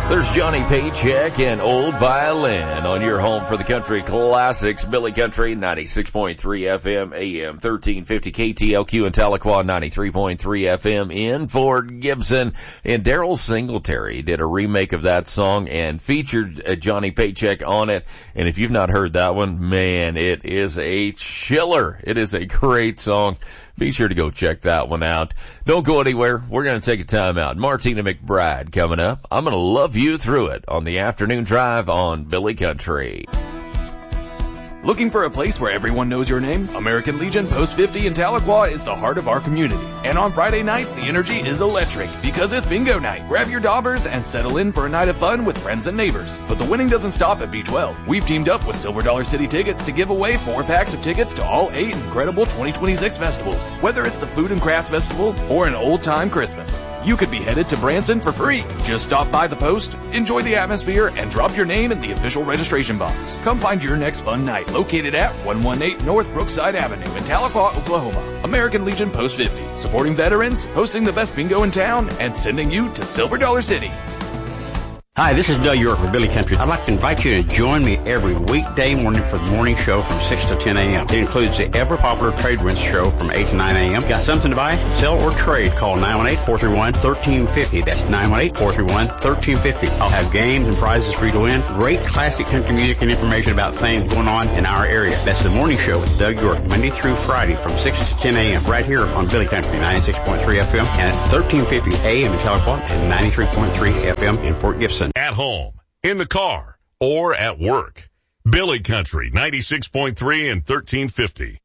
There's Johnny Paycheck and Old Violin on your home for the country classics. Billy Country, 96.3 FM, AM 1350 KTLQ in Tahlequah, 93.3 FM in Fort Gibson. And Daryl Singletary did a remake of that song and featured Johnny Paycheck on it. And if you've not heard that one, man, it is a chiller. It is a great song. Be sure to go check that one out. Don't go anywhere. We're going to take a time out. Martina McBride coming up. I'm going to love you through it on the afternoon drive on Billy Country. Looking for a place where everyone knows your name? American Legion Post 50 in Tahlequah is the heart of our community. And on Friday nights, the energy is electric because it's bingo night. Grab your daubers and settle in for a night of fun with friends and neighbors. But the winning doesn't stop at B12. We've teamed up with Silver Dollar City Tickets to give away 4 packs of tickets to all 8 incredible 2026 festivals. Whether it's the Food and Crafts Festival or an old-time Christmas, you could be headed to Branson for free. Just stop by the post, enjoy the atmosphere, and drop your name in the official registration box. Come find your next fun night located at 118 North Brookside Avenue in Tahlequah, Oklahoma. American Legion Post 50, supporting veterans, hosting the best bingo in town, and sending you to Silver Dollar City. Hi, this is Bill York from Billy Country. I'd like to invite you to join me every weekday morning for the morning show from 6 to 10 a.m. It includes the ever-popular Trade Winds show from 8 to 9 a.m. Got something to buy, sell, or trade? Call 918-431-1350. That's 918-431-1350. I'll have games and prizes for you to win. Great classic country music and information about things going on in our area. That's the morning show with Doug York, Monday through Friday from 6 to 10 a.m. right here on Billy Country, 96.3 FM and at 1350 a.m. in Tahlequah and 93.3 FM in Fort Gibson. At home, in the car, or at work. Billy Country, 96.3 and 1350.